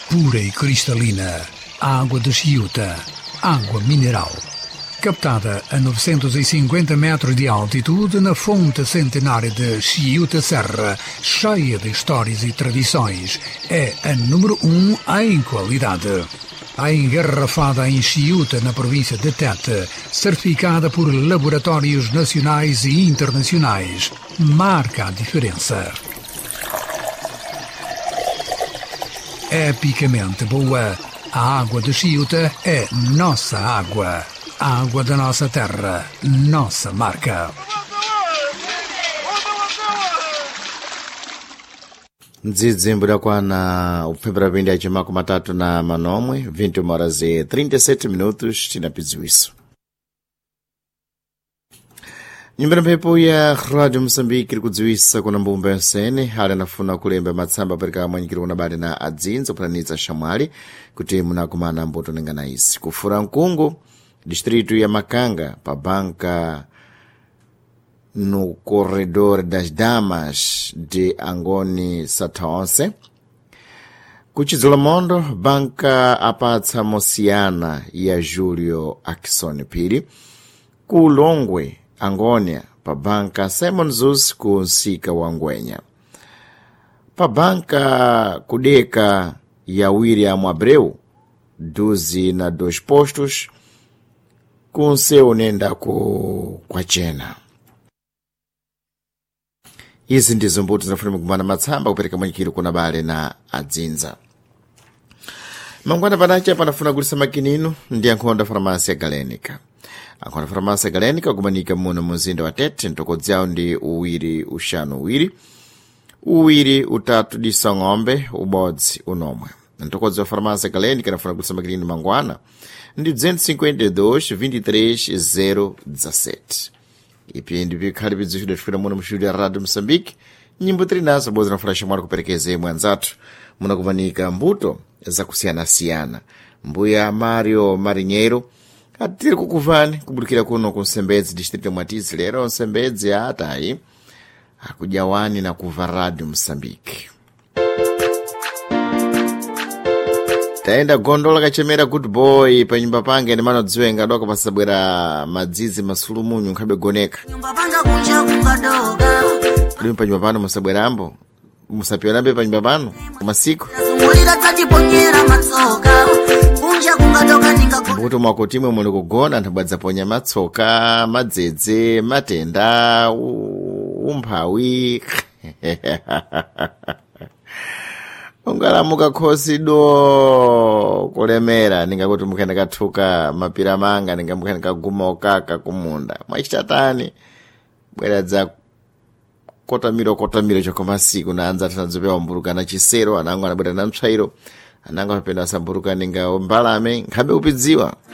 pura e cristalina, água de Chiuta, água mineral. Captada a 950 metros de altitude na fonte centenária de Chiuta Serra, cheia de histórias e tradições, é a número 1 em qualidade. A engarrafada em Chiuta, na província de Tete, certificada por laboratórios nacionais e internacionais, marca a diferença. Epicamente boa, a água de Chiuta é nossa água. A água da nossa terra, nossa marca. Mdzidzimbira kwana upfembera pindi achimako matatu na manomwe 21 horas e 37 minutos tinapidziwa isso. Nyumbira mphepo ya Radio Moçambique iri kudziwisa kuna mbumba yonsene hali anafuna kulemba matsamba pereka amwanyikira kuna bali na adzinza kuphatikiza xamwali kuti munakumana mbuto nengana isi kufura mkungu distrito ya Makanga pa banka no corredor das damas de Angoni Sataonse. Kuchidzulamondo banka apatsa mosiyana ya Julio Akson Piri. Kulongwe Angonia pa banka Simon Zus ku nsika wa Ngwenya. Pa banka kudeka ya William Abreu 12 postos kunseu nenda kwa chena. Izi ndizo mbuto zinafuna kumana matsamba kupereka mwanyikiro kuna bale na adzinza. Mangwana panache panafuna kulisa makininu ndi Ankhonda Farmácia Galenica. Ankhonda Farmácia Galenica kumanika muno muzinda wa Tete ntokodzao ndi uwiri ushanu uwiri utatu disa ng'ombe ubodzi unomwe. Ntokodzi wa Farmácia Galenica nafuna kulisa makininu mangwana ndi 252-23-017. Ipi ndi vikhali vidzifida tifika muno mshudi ya Radio Moçambique. Nyimbo trinazo bozi nafuna shamwari kuperekeze mwanzatu. Muna kumanika mbuto za kusiyana-siyana. Mbuya Mario Marinheiro atiri kukuvani kubulikira kuno kunsembedzi distrito Mwatizi lero nsembedzi atayi akujawani na kuva Radio Moçambique. Taenda gondola kachemera good boy pa nyumba pange ni mano dziwenga doka pasabwera madzizi masulumunyu nkhabe goneka. Nyumba panga kunja kungadoga. Kuli pa nyumba pano musabwerambo. Musapyolambe pa nyumba pano kumasiku. Zungulira tatiponyera matsoka. Kunja kungadoga ninga kunja. Mbuto mwakotimwe mune kugona ntabwadza ponya matsoka, madzedze, matenda, umphawi. Ungalamuka khosi do kulemera ninga kuti mukenda kathuka mapira manga ninga mukenda kaguma okaka kumunda mwachitatani bwera dza kotamiro chokomasiku na anza tanazopewa mburuka na chisero anango anabwera na mtsvairo anango apenda samburuka ninga mbalame nkhabe upidziwa